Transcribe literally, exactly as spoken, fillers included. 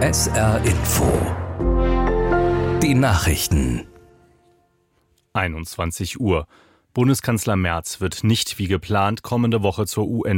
S R Info. Die Nachrichten. einundzwanzig Uhr. Bundeskanzler Merz wird nicht wie geplant kommende Woche zur U N